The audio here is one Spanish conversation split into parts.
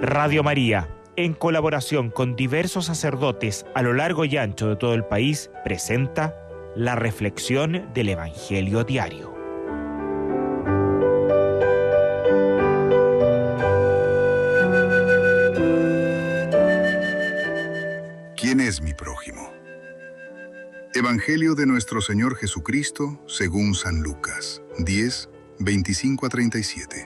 Radio María, en colaboración con diversos sacerdotes a lo largo y ancho de todo el país, presenta la reflexión del Evangelio diario. ¿Quién es mi prójimo? Evangelio de nuestro Señor Jesucristo según San Lucas 10, 25 a 37.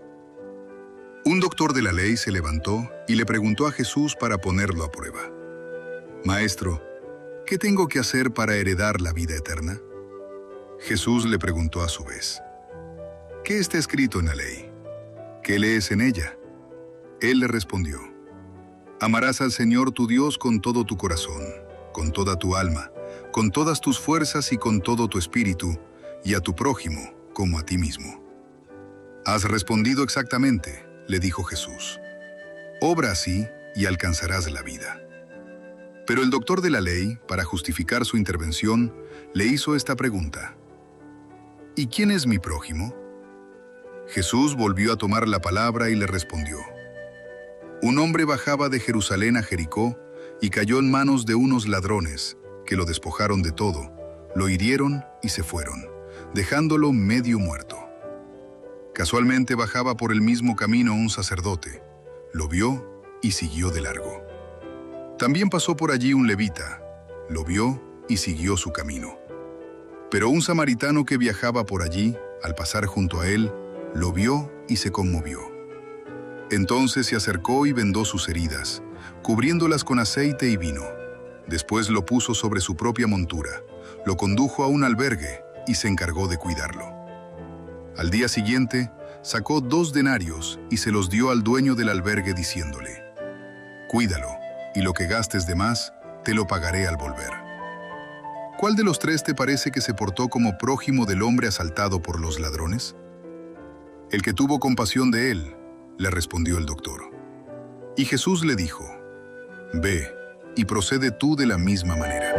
Un doctor de la ley se levantó y le preguntó a Jesús para ponerlo a prueba: Maestro, ¿qué tengo que hacer para heredar la vida eterna? Jesús le preguntó a su vez: ¿Qué está escrito en la ley? ¿Qué lees en ella? Él le respondió: Amarás al Señor tu Dios con todo tu corazón, con toda tu alma, con todas tus fuerzas y con todo tu espíritu, y a tu prójimo como a ti mismo. Has respondido exactamente, le dijo Jesús. Obra así y alcanzarás la vida. Pero el doctor de la ley, para justificar su intervención, le hizo esta pregunta: ¿Y quién es mi prójimo? Jesús volvió a tomar la palabra y le respondió: Un hombre bajaba de Jerusalén a Jericó y cayó en manos de unos ladrones, que lo despojaron de todo, lo hirieron y se fueron, dejándolo medio muerto. Casualmente bajaba por el mismo camino un sacerdote, lo vio y siguió de largo. También pasó por allí un levita, lo vio y siguió su camino. Pero un samaritano que viajaba por allí, al pasar junto a él, lo vio y se conmovió. Entonces se acercó y vendó sus heridas, cubriéndolas con aceite y vino. Después lo puso sobre su propia montura, lo condujo a un albergue y se encargó de cuidarlo. Al día siguiente, sacó 2 denarios y se los dio al dueño del albergue diciéndole: Cuídalo, y lo que gastes de más, te lo pagaré al volver. ¿Cuál de los 3 te parece que se portó como prójimo del hombre asaltado por los ladrones? El que tuvo compasión de él, le respondió el doctor. Y Jesús le dijo: Ve y procede tú de la misma manera.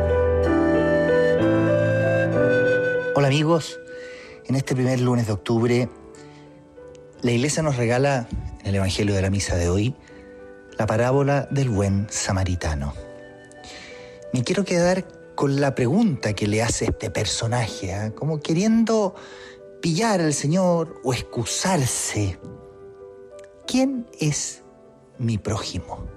Hola amigos, en este primer lunes de octubre, la Iglesia nos regala, en el Evangelio de la Misa de hoy, la parábola del buen samaritano. Me quiero quedar con la pregunta que le hace este personaje, como queriendo pillar al Señor o excusarse. ¿Quién es mi prójimo?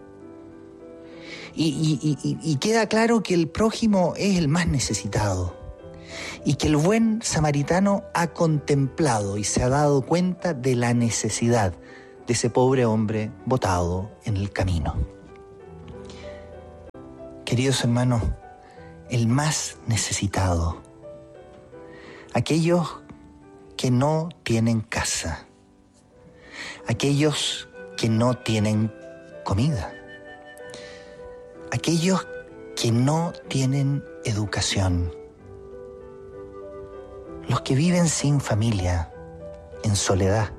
Y queda claro que el prójimo es el más necesitado y que el buen samaritano ha contemplado y se ha dado cuenta de la necesidad de ese pobre hombre botado en el camino. Queridos hermanos, el más necesitado, aquellos que no tienen casa, aquellos que no tienen comida, aquellos que no tienen educación, los que viven sin familia, en soledad.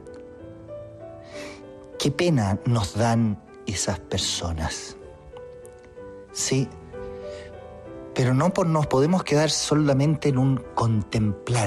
Qué pena nos dan esas personas. Sí, pero no nos podemos quedar solamente en un contemplar,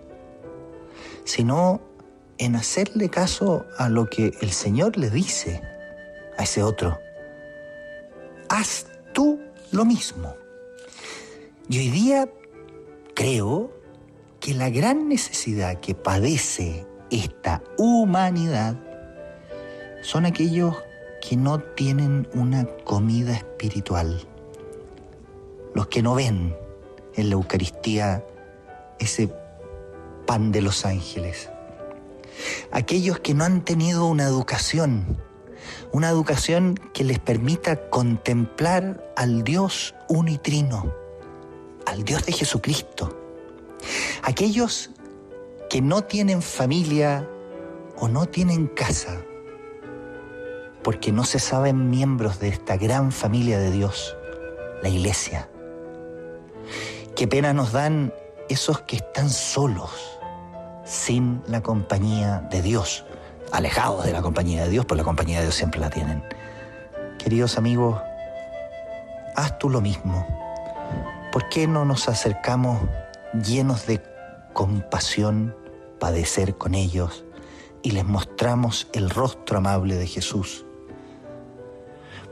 sino en hacerle caso a lo que el Señor le dice a ese otro. Haz tú lo mismo. Y hoy día creo que la gran necesidad que padece esta humanidad son aquellos que no tienen una comida espiritual, los que no ven en la Eucaristía ese pan de los ángeles, aquellos que no han tenido una educación que les permita contemplar al Dios uno y trino, al Dios de Jesucristo, aquellos que no tienen familia o no tienen casa, porque no se saben miembros de esta gran familia de Dios, la Iglesia. Qué pena nos dan esos que están solos, sin la compañía de Dios, alejados de la compañía de Dios, pues la compañía de Dios siempre la tienen. Queridos amigos, haz tú lo mismo. ¿Por qué no nos acercamos llenos de compasión, padecer con ellos, y les mostramos el rostro amable de Jesús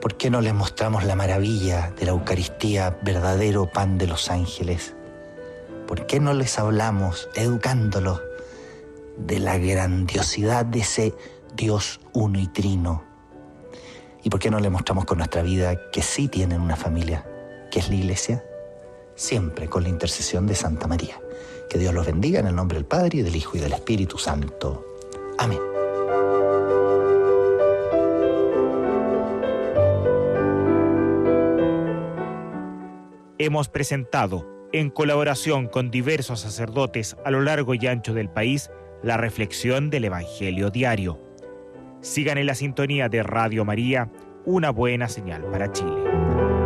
¿Por qué no les mostramos la maravilla de la Eucaristía, verdadero pan de los ángeles? ¿Por qué no les hablamos, educándolos, de la grandiosidad de ese Dios uno y trino? ¿Y por qué no les mostramos con nuestra vida que sí tienen una familia, que es la Iglesia? Siempre con la intercesión de Santa María. Que Dios los bendiga en el nombre del Padre, y del Hijo, y del Espíritu Santo. Amén. Hemos presentado, en colaboración con diversos sacerdotes a lo largo y ancho del país, la reflexión del Evangelio diario. Sigan en la sintonía de Radio María, una buena señal para Chile.